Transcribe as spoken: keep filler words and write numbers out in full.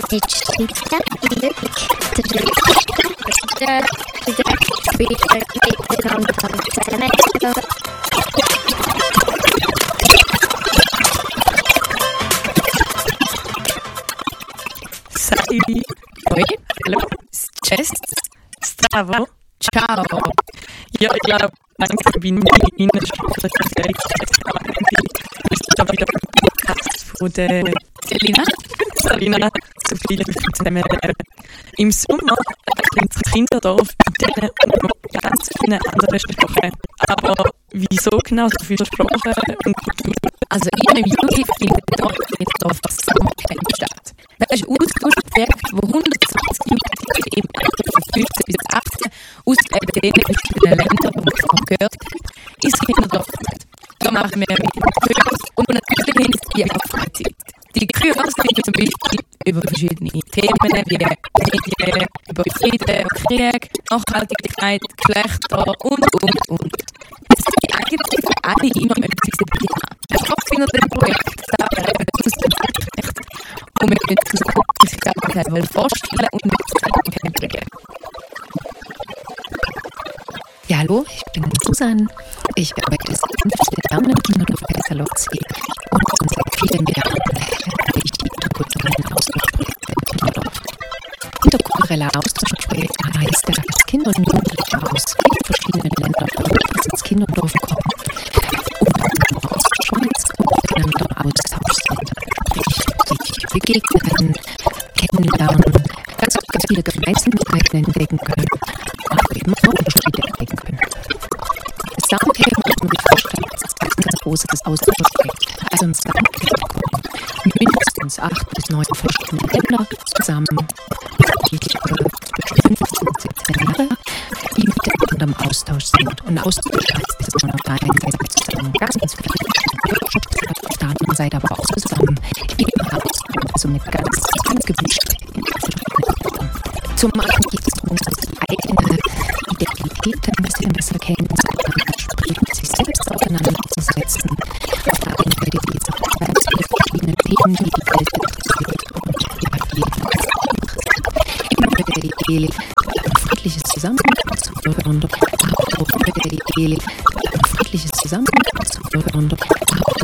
Salut, oui, hallo, cześć, zdravo, ciao. Ja, ich glaube, langsam bin ich in der Schule tatsächlich schon wieder Podcast von der Selina. Selina, zu viele Themen. Im Sommer klingt das Kinderdorf in denen und ganz vielen anderen Sprachen. Aber wieso genau so viele Sprachen und Kulturen? Also in einem Juli findet dort Kinderdorf das Sommercamp statt. Das ist ein Austauschprojekt, wo hundertzwanzig Jugendliche im Alter von fünfzehn bis achtzehn aus eben den verschiedenen Ländern, die man schon gehört hat, ins Kinderdorf kommen. Da machen wir mit den Kurs und natürlich die auch Freizeit. Die Kurs finden zum Beispiel über verschiedene Themen wie Medien, über Frieden und Krieg, Nachhaltigkeit, Geschlechter und, und, und. Es sind eigentlich für alle immer etwas Thema. Der Kopf hinter dem Projekt, da wäre eben aus dem Recht. Und wir können zusammen sich das vorstellen und mit zusammen kennenlernen. Ja, hallo, ich bin Susanne. Ich arbeite seit fünfzehn Jahren im Kinderdorf Pestalozzi und seit vielen Jahren habe ich die interkulturellen Austauschprojekte im Kinderdorf. Interkulturelle Austauschprojekte heißt, dass Kinder und Jugendliche aus vielen verschiedenen Ländern Europas ins Kinderdorf kommen, um dann Austausch und miteinander Austausch sind. Sprich, sich begegnen, kennenlernen, ganz, ganz viele Gemeinsamkeiten entdecken können, aber eben auch Unterschiede entdecken können. Das Sommercamp muss man sich vorstellen, das ist ein ganz großes Austauschprojekt. Also ein Sommercamp kommen mindestens acht bis neun verschiedene Länder zusammen, die zwischen fünfzehn und siebzehn Jahre, die miteinander im Austausch sind. Und Austausch heißt, dass man auf der einen Seite zusammen ganz, ganz viele Workshops hat, auf der anderen Seite aber auch zusammen im Austausch, also mit ganz, ganz gemischt in verschiedenen Ländern. Zum einen geht es darum, die eigene Identität ein bisschen besser kennenzulernen, sprich mit sich selbst auseinanderzusetzen. Auf der einen Seite geht es auch ganz viele verschiedene Themen, die die Welt interessiert und ja, jedenfalls immer mit der Idee, ein friedliches Zusammenleben zu fördern, aber auch mit der Idee, ein friedliches Zusammenleben zu fördern, aber